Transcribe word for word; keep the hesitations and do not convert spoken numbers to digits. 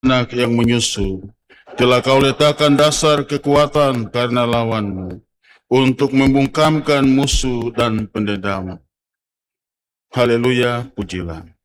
anak yang menyusu, telah kau letakkan dasar kekuatan karena lawanmu, untuk membungkamkan musuh dan pendendam. Haleluya, pujilah.